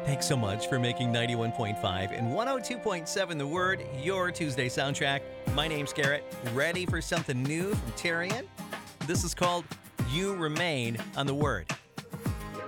Thanks so much for making 91.5 and 102.7 The Word your Tuesday soundtrack. My name's Garrett. Ready for something new from Tarian? This is called You Remain on The Word.